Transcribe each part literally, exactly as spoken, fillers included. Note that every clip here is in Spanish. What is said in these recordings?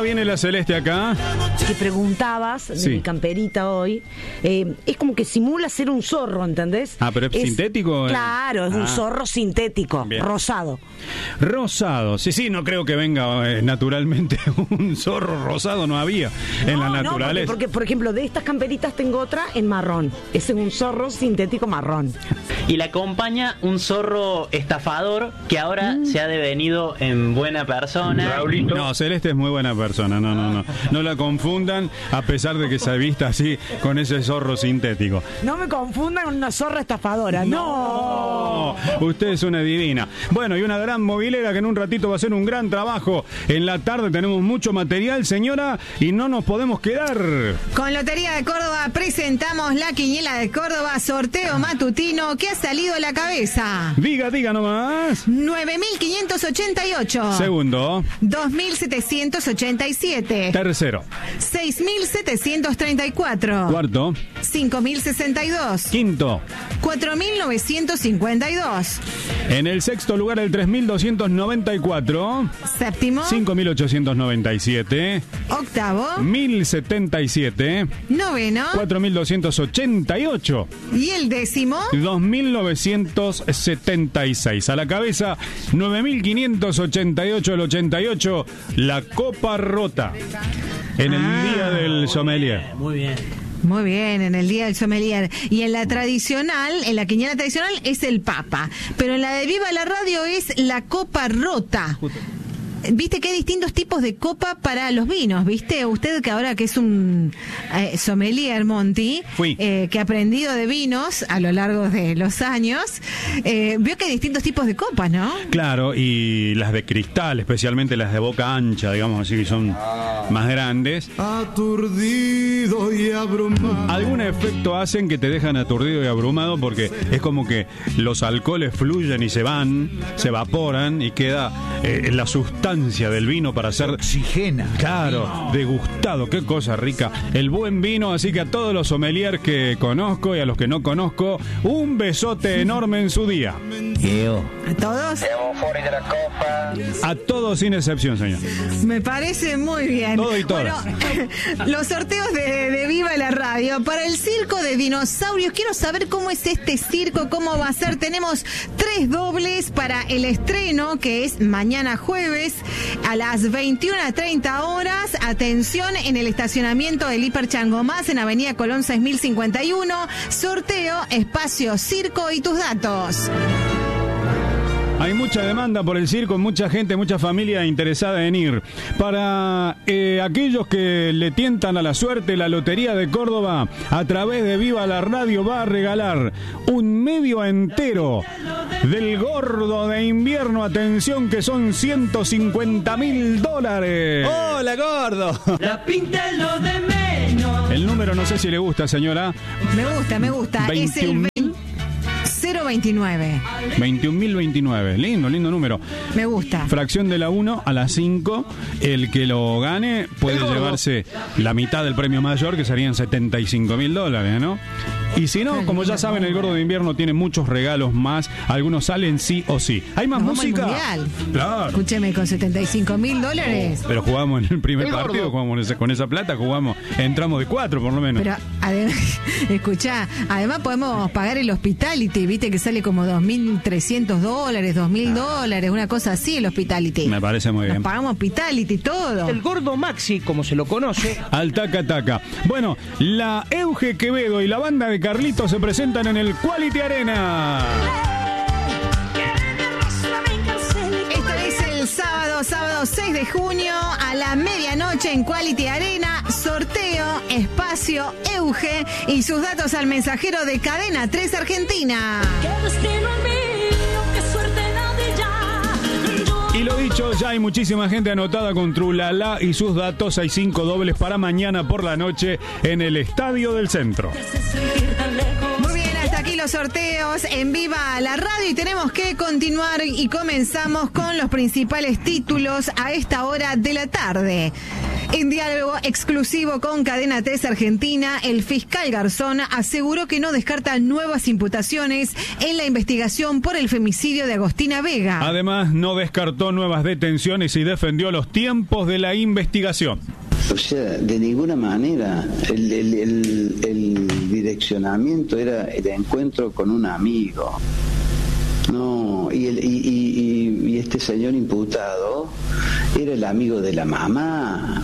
viene la Celeste acá. Que preguntabas de Sí. mi camperita hoy, eh, es como que simula ser un zorro, ¿entendés? Ah, pero es, sintético. Claro, es ah. un zorro sintético, Bien. rosado. Rosado, sí, sí, no creo que venga eh, naturalmente un zorro rosado, no había en la No, no, naturaleza. porque, porque, por ejemplo, de estas camperitas tengo otra en marrón. Ese es un zorro sintético marrón. Y le acompaña un zorro estafador que ahora Mm. se ha devenido en buena persona. No, Celeste es muy buena persona, no, no, no. No la confundan, a pesar de que se vista así con ese zorro sintético. No me confundan con una zorra estafadora, no. No, usted es una divina. Bueno, y una gran movilera que en un ratito va a hacer un gran trabajo. En la tarde tenemos mucho material, señora, y no nos podemos quedar. Con Lotería de Córdoba presentamos la quiniela de Córdoba, sorteo matutino que ha salido a la cabeza. Diga, diga nomás. nueve mil quinientos ochenta y ocho. Segundo. dos mil setecientos ochenta y siete. Tercero. seis mil setecientos treinta y cuatro. Cuarto. cinco mil sesenta y dos. Quinto. cuatro mil novecientos cincuenta y dos. En el sexto lugar el tres mil doscientos noventa y cuatro. Séptimo. cinco mil ochocientos noventa y siete. Octavo. mil setenta y siete. Noveno. cuatro mil doscientos ochenta y ocho. Y el décimo. dos mil novecientos setenta y seis. A la cabeza, nueve mil quinientos ochenta y ocho el ochenta y ocho, la Copa Rota. En el Ah. día del sommelier. Muy bien. Muy bien, en el día del sommelier. Y en la tradicional, en la quiniela tradicional es el Papa. Pero en la de Viva la Radio es la Copa Rota. Viste que hay distintos tipos de copa para los vinos, ¿viste? Usted que ahora que es un eh, sommelier, Monty, Fui. eh, que ha aprendido de vinos a lo largo de los años, eh, vio que hay distintos tipos de copas, ¿no? Claro, y las de cristal, especialmente las de boca ancha, digamos así, que son más grandes. Aturdido y abrumado. Algún efecto hacen que te dejan aturdido y abrumado porque es como que los alcoholes fluyen y se van, se evaporan y queda eh, la sustancia del vino para ser Oxigena. claro, degustado. Qué cosa rica. El buen vino, así que a todos los sommeliers que conozco y a los que no conozco, un besote enorme en su día. A todos. A todos sin excepción, señor. Me parece muy bien. Todo y todas. Bueno, los sorteos de, de Viva la Radio. Para el circo de dinosaurios, quiero saber cómo es este circo, cómo va a ser. Tenemos tres dobles para el estreno, que es mañana jueves a las veintiuna treinta horas. Atención, en el estacionamiento del Hiper Changomás, en Avenida Colón seis mil cincuenta y uno. Sorteo, espacio, circo y tus datos. Hay mucha demanda por el circo, mucha gente, mucha familia interesada en ir. Para eh, aquellos que le tientan a la suerte, la Lotería de Córdoba, a través de Viva la Radio, va a regalar un medio entero del gordo de invierno. Atención, que son ciento cincuenta mil dólares. ¡Hola, gordo! La pinta es lo de menos. El número no sé si le gusta, señora. Me gusta, me gusta. Es el veintiún mil cero veintinueve. veintiún mil veintinueve. Lindo, lindo número. Me gusta. Fracción de la uno a la cinco. El que lo gane puede llevarse la mitad del premio mayor, que serían setenta y cinco mil dólares, ¿no? Y si no, como ya saben, el gordo de invierno tiene muchos regalos más. Algunos salen sí o sí. ¿Hay más Nos vamos al música? mundial. Claro. Escúcheme, con setenta y cinco mil dólares. Pero jugamos en el primer El partido, gordo. jugamos ese- con esa plata, jugamos, entramos de cuatro por lo menos. Pero, además, escuchá, además podemos pagar el hospitality, viste que sale como dos mil trescientos dólares, dos mil dólares, una cosa así el hospitality. Me parece muy Nos bien. pagamos hospitality, todo. El gordo Maxi, como se lo conoce. Al taca taca. Bueno, la Euge Quevedo y la banda de Carlitos se presentan en el Quality Arena. Esto es el sábado, sábado seis de junio a la medianoche en Quality Arena. Sorteo, espacio, Euge y sus datos al mensajero de Cadena tres Argentina. Qué destino el mío, qué suerte la de ella. Yo Y lo dicho, ya hay muchísima gente anotada con Trulala y sus datos. Hay cinco dobles para mañana por la noche en el Estadio del Centro. sé sentir tan lejos. Muy bien, hasta aquí los sorteos en Viva la Radio y tenemos que continuar y comenzamos con los principales títulos a esta hora de la tarde. En diálogo exclusivo con Cadena tres Argentina, el fiscal Garzón aseguró que no descarta nuevas imputaciones en la investigación por el femicidio de Agostina Vega. Además, no descartó nuevas detenciones y defendió los tiempos de la investigación. O sea, de ninguna manera. El, el, el, el direccionamiento era el encuentro con un amigo. No, y, el, y, y, y este señor imputado era el amigo de la mamá.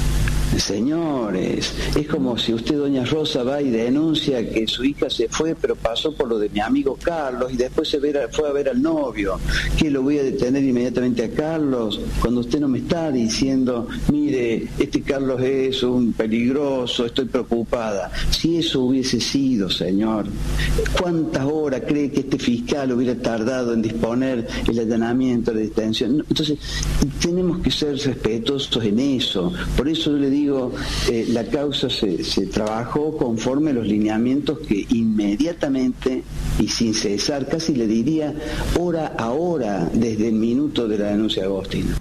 Señores, es como si usted, doña Rosa, va y denuncia que su hija se fue, pero pasó por lo de mi amigo Carlos y después se ve, fue a ver al novio. ¿Qué, lo voy a detener inmediatamente a Carlos? Cuando usted no me está diciendo, mire, este Carlos es un peligroso, estoy preocupada. Si eso hubiese sido, señor, ¿cuántas horas cree que este fiscal hubiera tardado en disponer el allanamiento, la detención? Entonces, tenemos que ser respetuosos en eso. Por eso yo le digo, Digo, eh, la causa se, se trabajó conforme a los lineamientos que inmediatamente y sin cesar, casi le diría hora a hora, desde el minuto de la denuncia de Agostina.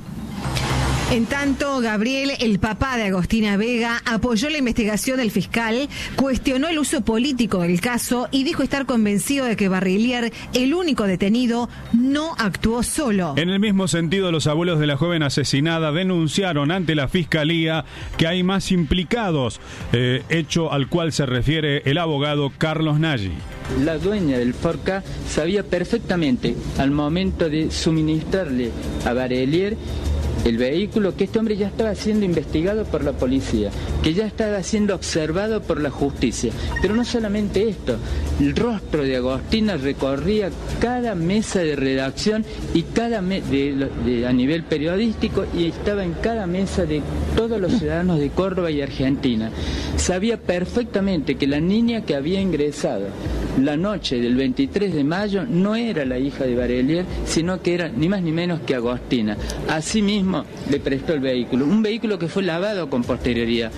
En tanto, Gabriel, el papá de Agostina Vega, apoyó la investigación del fiscal, cuestionó el uso político del caso y dijo estar convencido de que Barrillier, el único detenido, no actuó solo. En el mismo sentido, los abuelos de la joven asesinada denunciaron ante la fiscalía que hay más implicados, eh, hecho al cual se refiere el abogado Carlos Nagy. La dueña del Forca sabía perfectamente, al momento de suministrarle a Barrillier el vehículo, que este hombre ya estaba siendo investigado por la policía, que ya estaba siendo observado por la justicia. Pero no solamente esto, el rostro de Agostina recorría cada mesa de redacción y cada me de, de, a nivel periodístico, y estaba en cada mesa de todos los ciudadanos de Córdoba y Argentina. Sabía perfectamente que la niña que había ingresado la noche del veintitrés de mayo no era la hija de Barrillier, sino que era ni más ni menos que Agostina. Asimismo, le prestó el vehículo, un vehículo que fue lavado con posterioridad.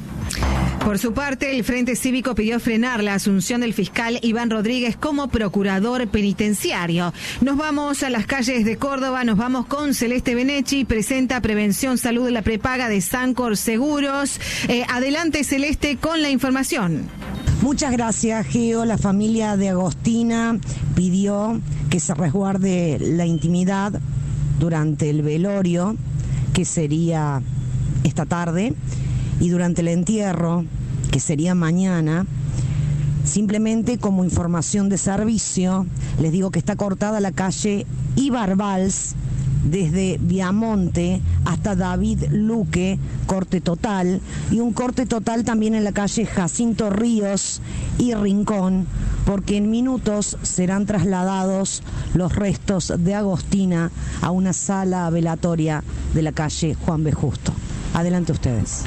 Por su parte, el Frente Cívico pidió frenar la asunción del fiscal Iván Rodríguez como procurador penitenciario. Nos vamos a las calles de Córdoba, nos vamos con Celeste Benechi, presenta Prevención Salud de la Prepaga de Sancor Seguros. Eh, adelante, Celeste, con la información. Muchas gracias, Geo. La familia de Agostina pidió que se resguarde la intimidad durante el velorio, que sería esta tarde, y durante el entierro, que sería mañana. Simplemente como información de servicio, les digo que está cortada la calle Ibarbals, desde Viamonte hasta David Luque, corte total, y un corte total también en la calle Jacinto Ríos y Rincón, porque en minutos serán trasladados los restos de Agostina a una sala velatoria de la calle Juan B. Justo. Adelante ustedes.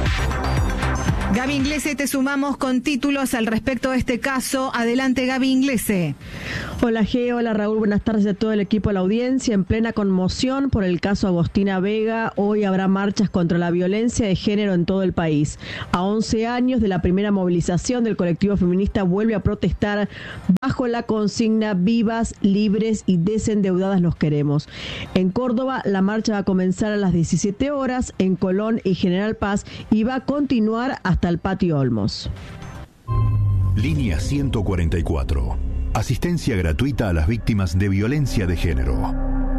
Gaby Inglese, te sumamos con títulos al respecto de este caso. Adelante, Gaby Inglese. Hola, Geo. Hola, Raúl. Buenas tardes a todo el equipo de la audiencia. En plena conmoción por el caso Agostina Vega, hoy habrá marchas contra la violencia de género en todo el país. A once años de la primera movilización del colectivo feminista vuelve a protestar bajo la consigna Vivas, libres y desendeudadas los queremos. En Córdoba, la marcha va a comenzar a las diecisiete horas, en Colón y General Paz, y va a continuar hasta el Patio Olmos. Línea ciento cuarenta y cuatro. Asistencia gratuita a las víctimas de violencia de género.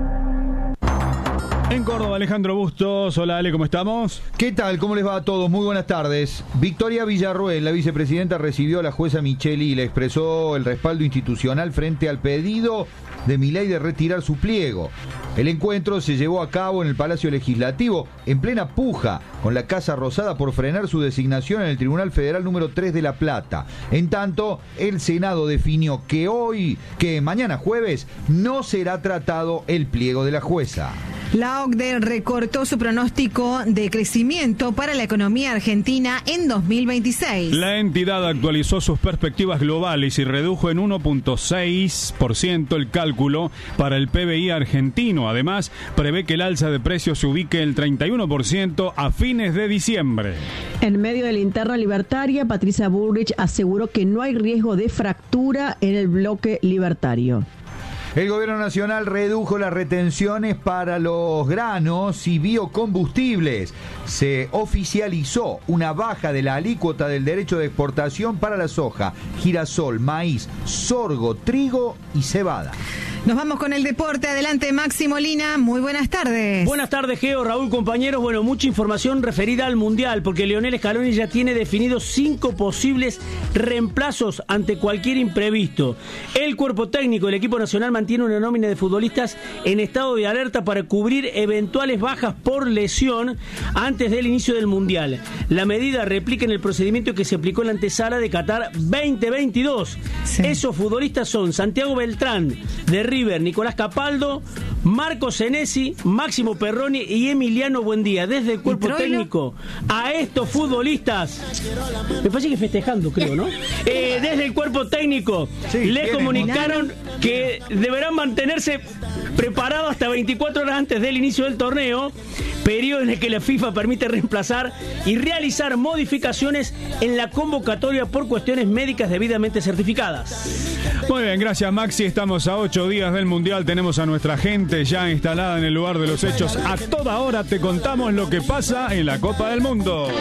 En Córdoba, Alejandro Bustos. Hola, Ale, ¿cómo estamos? ¿Qué tal? ¿Cómo les va a todos? Muy buenas tardes. Victoria Villarruel, la vicepresidenta, recibió a la jueza Micheli y le expresó el respaldo institucional frente al pedido de Milei de retirar su pliego. El encuentro se llevó a cabo en el Palacio Legislativo, en plena puja con la Casa Rosada por frenar su designación en el Tribunal Federal número tres de La Plata. En tanto, el Senado definió que hoy, que mañana jueves, no será tratado el pliego de la jueza. La O C D E recortó su pronóstico de crecimiento para la economía argentina en dos mil veintiséis. La entidad actualizó sus perspectivas globales y redujo en uno punto seis por ciento el cálculo para el P B I argentino. Además, prevé que el alza de precios se ubique el treinta y uno por ciento a fines de diciembre. En medio de la interna libertaria, Patricia Bullrich aseguró que no hay riesgo de fractura en el bloque libertario. El gobierno nacional redujo las retenciones para los granos y biocombustibles. Se oficializó una baja de la alícuota del derecho de exportación para la soja, girasol, maíz, sorgo, trigo y cebada. Nos vamos con el deporte. Adelante, Maxi Molina. Muy buenas tardes. Buenas tardes, Geo, Raúl, compañeros. Bueno, mucha información referida al Mundial, porque Lionel Scaloni ya tiene definidos cinco posibles reemplazos ante cualquier imprevisto. El cuerpo técnico del equipo nacional mantiene una nómina de futbolistas en estado de alerta para cubrir eventuales bajas por lesión antes del inicio del Mundial. La medida replica en el procedimiento que se aplicó en la antesala de Qatar veinte veintidós. Sí. Esos futbolistas son Santiago Beltrán, de River, Nicolás Capaldo, Marcos Senesi, Máximo Perroni y Emiliano Buendía. Desde el cuerpo técnico a estos futbolistas, me parece que festejando, creo, ¿no? Eh, desde el cuerpo técnico sí, les comunicaron que deberán mantenerse preparados hasta veinticuatro horas antes del inicio del torneo, periodo en el que la FIFA permite reemplazar y realizar modificaciones en la convocatoria por cuestiones médicas debidamente certificadas. Muy bien, gracias, Maxi. Estamos a ocho días del Mundial, tenemos a nuestra gente ya instalada en el lugar de los hechos. A toda hora te contamos lo que pasa en la Copa del Mundo.